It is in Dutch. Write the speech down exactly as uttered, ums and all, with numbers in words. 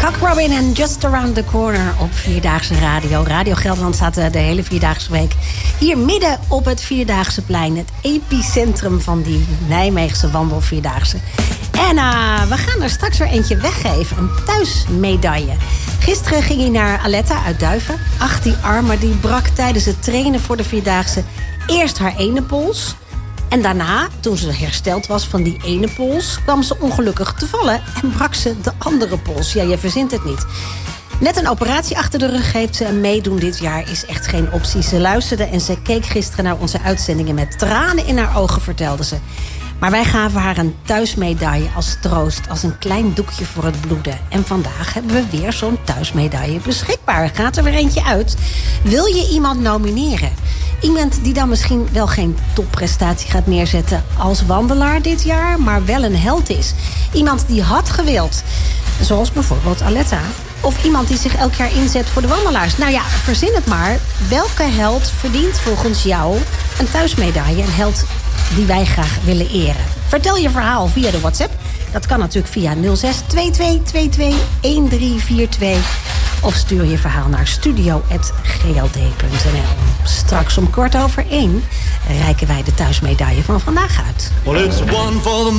Cock Robin en Just Around the Corner op Vierdaagse Radio. Radio Gelderland staat de hele Vierdaagse week hier midden op het Vierdaagse plein. Het epicentrum van die Nijmeegse wandelvierdaagse. En uh, we gaan er straks weer eentje weggeven. Een thuismedaille. Gisteren ging hij naar Aletta uit Duiven. Ach, die arme die brak tijdens het trainen voor de Vierdaagse eerst haar ene pols. En daarna, toen ze hersteld was van die ene pols, kwam ze ongelukkig te vallen en brak ze de andere pols. Ja, je verzint het niet. Net een operatie achter de rug heeft ze en meedoen dit jaar is echt geen optie. Ze luisterde en ze keek gisteren naar onze uitzendingen met tranen in haar ogen, vertelde ze. Maar wij gaven haar een thuismedaille als troost, als een klein doekje voor het bloeden. En vandaag hebben we weer zo'n thuismedaille beschikbaar. Gaat er weer eentje uit. Wil je iemand nomineren? Iemand die dan misschien wel geen topprestatie gaat neerzetten als wandelaar dit jaar, maar wel een held is. Iemand die had gewild, zoals bijvoorbeeld Aletta. Of iemand die zich elk jaar inzet voor de wandelaars. Nou ja, verzin het maar. Welke held verdient volgens jou een thuismedaille? Een held die wij graag willen eren. Vertel je verhaal via de WhatsApp. Dat kan natuurlijk via nul zes twee twee twee twee een drie vier twee. Of stuur je verhaal naar studio punt g l d punt n l. Straks om kwart over één reiken wij de thuismedaille van vandaag uit. Well, it's one for the